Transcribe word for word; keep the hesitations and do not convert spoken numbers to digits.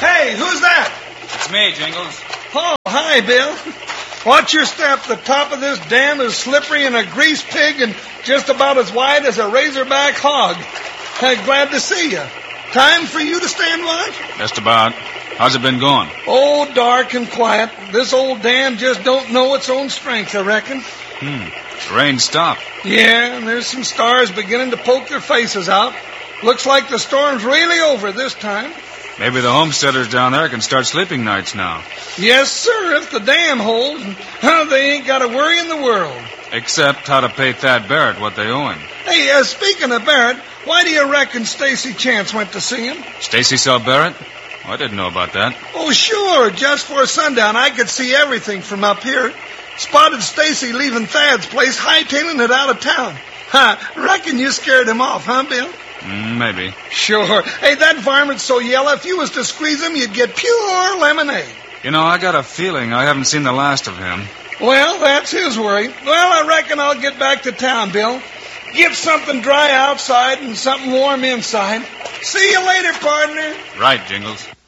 Hey, who's that? It's me, Jingles. Oh, hi, Bill. Watch your step. The top of this dam is slippery and a grease pig and just about as wide as a razorback hog. I'm glad to see you. Time for you to stand watch? Just about. How's it been going? Oh, dark and quiet. This old dam just don't know its own strength, I reckon. Hmm. The rain stopped. Yeah, and there's some stars beginning to poke their faces out. Looks like the storm's really over this time. Maybe the homesteaders down there can start sleeping nights now. Yes, sir, if the dam holds. Huh, they ain't got a worry in the world. Except how to pay Thad Barrett what they owe him. Hey, uh, speaking of Barrett, why do you reckon Stacy Chance went to see him? Stacy saw Barrett? Oh, I didn't know about that. Oh, sure. Just for sundown, I could see everything from up here. Spotted Stacy leaving Thad's place, hightailing it out of town. Ha, reckon you scared him off, huh, Bill? Mm, maybe. Sure. Hey, that varmint's so yellow, if you was to squeeze him, you'd get pure lemonade. You know, I got a feeling I haven't seen the last of him. Well, that's his worry. Well, I reckon I'll get back to town, Bill. Get something dry outside and something warm inside. See you later, partner. Right, Jingles.